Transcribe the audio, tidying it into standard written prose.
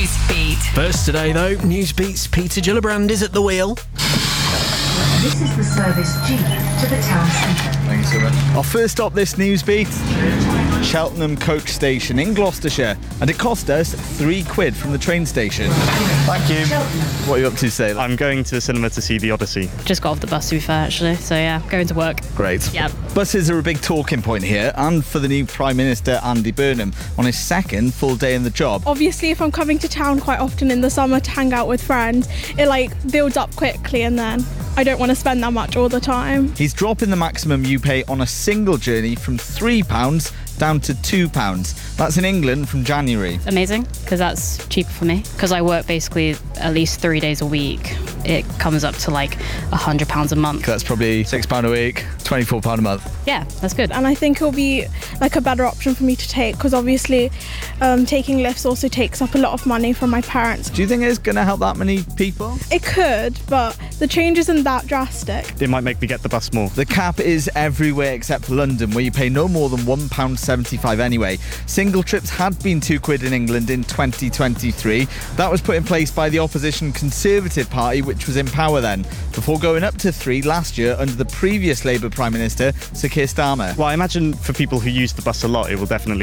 Newsbeat. First today, though, Newsbeat's Peter Gillibrand is at the wheel. This is the service G to the town centre. Thank you so much. Our first stop this Newsbeat, Cheltenham Coach Station in Gloucestershire, and it cost us £3 from the train station. Thank you. What are you up to today? I'm going to the cinema to see The Odyssey. Just got off the bus, to be fair, actually. So yeah, going to work. Great. Yep. Buses are a big talking point here, and for the new Prime Minister Andy Burnham on his second full day in the job. Obviously, if I'm coming to town quite often in the summer to hang out with friends, it builds up quickly, and then I don't want to spend that much all the time. He's dropping the maximum you pay on a single journey from £3 down to £2. That's in England from January. Amazing, because that's cheaper for me. Because I work basically at least 3 days a week. It comes up to £100 a month. That's probably £6 a week, £24 a month. Yeah, that's good. And I think it'll be a better option for me to take, because obviously taking lifts also takes up a lot of money from my parents. Do you think it's going to help that many people? It could, but the change isn't that drastic. It might make me get the bus more. The cap is everywhere except London, where you pay no more than £1.75 anyway. Single trips had been £2 in England in 2023. That was put in place by the opposition Conservative Party, which was in power then, before going up to £3 last year under the previous Labour Prime Minister, Sir Keir Starmer. Well, I imagine for people who use the bus a lot, it will definitely